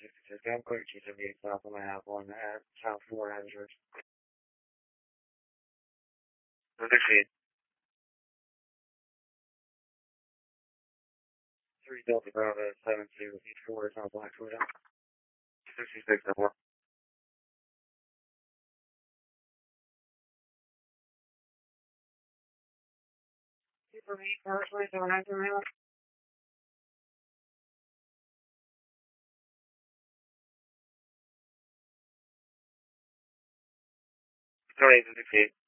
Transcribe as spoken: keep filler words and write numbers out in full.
sixty-six, I'm quick, two seventy-eight South, I'm gonna have one at South four hundred. six feet. three Delta Bravo, seven two, eight four is on Black Twitter. sixty-six, four. Super meat, partially, so nine three one. Sorry, six feet.